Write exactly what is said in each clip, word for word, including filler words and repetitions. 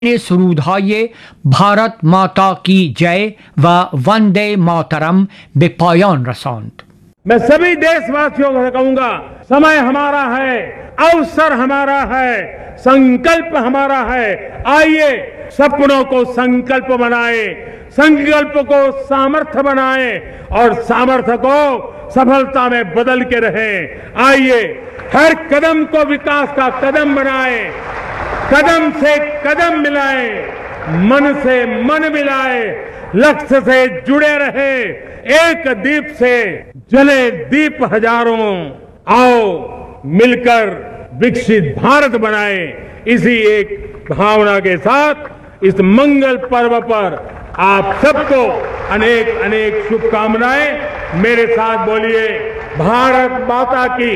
سرودهای भारत माता की जय व वंदे मातरम बे पायान रसान्द। मैं सभी देशवासियों को कहूंगा, समय हमारा है, अवसर हमारा है, संकल्प हमारा है। आइए सपनों को संकल्प बनाए, संकल्प को सामर्थ्य बनाए और सामर्थ्य को सफलता में बदल के रहे। आइए हर कदम को विकास का कदम बनाए, कदम से कदम मिलाए, मन से मन मिलाए, लक्ष्य से जुड़े रहे, एक दीप से जले दीप हजारों। आओ मिलकर विकसित भारत बनाए। इसी एक भावना के साथ इस मंगल पर्व पर आप सबको अनेक अनेक शुभकामनाएं। मेरे साथ बोलिए, भारत माता की,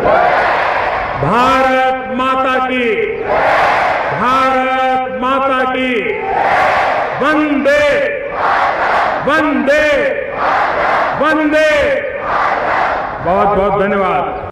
भारत माता की, भारत माता की, वंदे वंदे वंदे। बहुत बहुत धन्यवाद।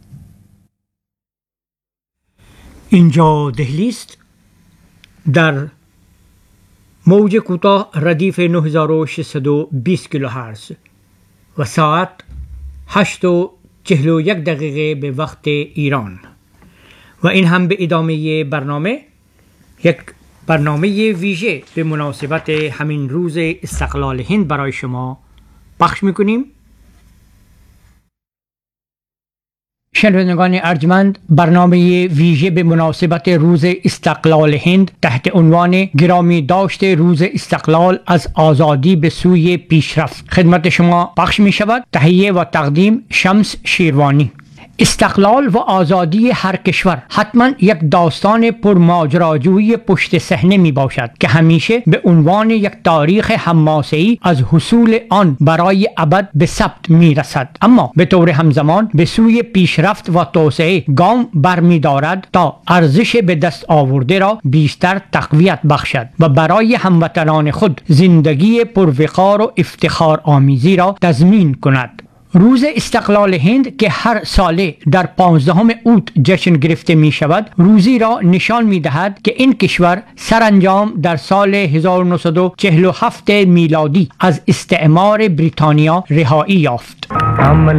اینجا دهلی است. در موج کوتاه ردیف نه هزار و ششصد و بیست کیلوهرتز و ساعت هشت و چهل و یک دقیقه به وقت ایران. و این هم به ادامه برنامه، یک برنامه ویژه به مناسبت همین روز استقلال هند برای شما پخش میکنیم. شنوندگان ارجمند، برنامه ویژه به مناسبت روز استقلال هند تحت عنوان گرامی داشته روز استقلال از آزادی به سوی پیشرفت خدمت شما پخش می شود. تهیه و تقدیم شمس شیروانی. استقلال و آزادی هر کشور حتما یک داستان پرماجراجویی پشت صحنه می باشد که همیشه به عنوان یک تاریخ حماسه‌ای از حصول آن برای ابد به ثبت می رسد، اما به طور همزمان به سوی پیشرفت و توسعه گام برمی دارد تا ارزش به دست آورده را بیشتر تقویت بخشد و برای هموطنان خود زندگی پروقار و افتخار آمیزی را تضمین کند. روز استقلال هند که هر ساله در پانزدهم اوت جشن گرفته می شود، روزی را نشان می دهد که این کشور سرانجام در سال هزار و نهصد و چهل و هفت میلادی از استعمار بریتانیا رهایی یافت.